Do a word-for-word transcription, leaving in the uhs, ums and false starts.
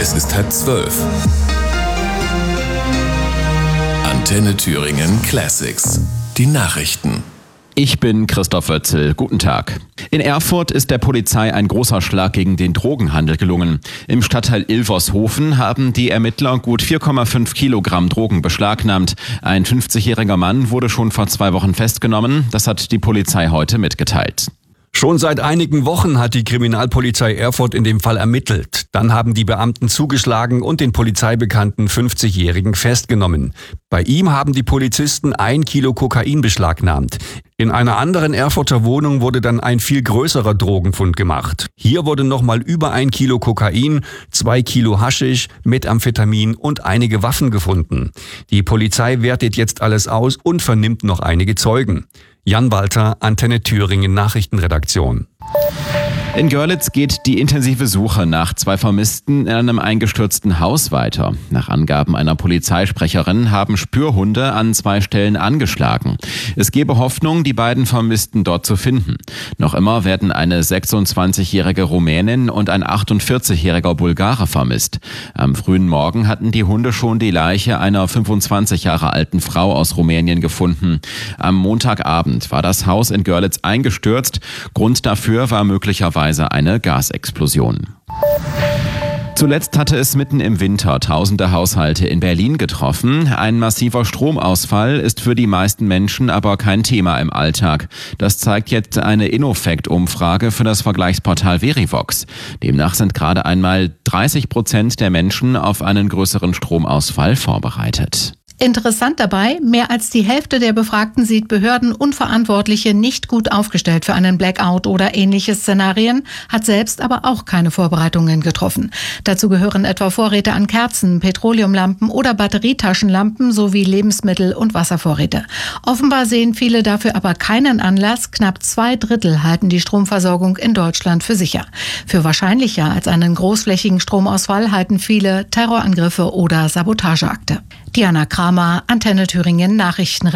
Es ist halb zwölf. Antenne Thüringen Classics. Die Nachrichten. Ich bin Christoph Wötzel. Guten Tag. In Erfurt ist der Polizei ein großer Schlag gegen den Drogenhandel gelungen. Im Stadtteil Ilvershofen haben die Ermittler gut vier Komma fünf Kilogramm Drogen beschlagnahmt. Ein fünfzigjähriger Mann wurde schon vor zwei Wochen festgenommen. Das hat die Polizei heute mitgeteilt. Schon seit einigen Wochen hat die Kriminalpolizei Erfurt in dem Fall ermittelt. Dann haben die Beamten zugeschlagen und den polizeibekannten fünfzigjährigen festgenommen. Bei ihm haben die Polizisten ein Kilo Kokain beschlagnahmt. In einer anderen Erfurter Wohnung wurde dann ein viel größerer Drogenfund gemacht. Hier wurde nochmal über ein Kilo Kokain, zwei Kilo Haschisch, Methamphetamin und einige Waffen gefunden. Die Polizei wertet jetzt alles aus und vernimmt noch einige Zeugen. Jan Walter, Antenne Thüringen Nachrichtenredaktion. In Görlitz geht die intensive Suche nach zwei Vermissten in einem eingestürzten Haus weiter. Nach Angaben einer Polizeisprecherin haben Spürhunde an zwei Stellen angeschlagen. Es gebe Hoffnung, die beiden Vermissten dort zu finden. Noch immer werden eine sechsundzwanzigjährige Rumänin und ein achtundvierzigjähriger Bulgare vermisst. Am frühen Morgen hatten die Hunde schon die Leiche einer fünfundzwanzig Jahre alten Frau aus Rumänien gefunden. Am Montagabend war das Haus in Görlitz eingestürzt. Grund dafür war möglicherweise eine Gasexplosion. Zuletzt hatte es mitten im Winter tausende Haushalte in Berlin getroffen. Ein massiver Stromausfall ist für die meisten Menschen aber kein Thema im Alltag. Das zeigt jetzt eine Innofect-Umfrage für das Vergleichsportal Verivox. Demnach sind gerade einmal dreißig Prozent der Menschen auf einen größeren Stromausfall vorbereitet. Interessant dabei, mehr als die Hälfte der Befragten sieht Behörden und Verantwortliche nicht gut aufgestellt für einen Blackout oder ähnliche Szenarien, hat selbst aber auch keine Vorbereitungen getroffen. Dazu gehören etwa Vorräte an Kerzen, Petroleumlampen oder Batterietaschenlampen sowie Lebensmittel- und Wasservorräte. Offenbar sehen viele dafür aber keinen Anlass. Knapp zwei Drittel halten die Stromversorgung in Deutschland für sicher. Für wahrscheinlicher als einen großflächigen Stromausfall halten viele Terrorangriffe oder Sabotageakte. Diana Kramer, Antenne Thüringen Nachrichten.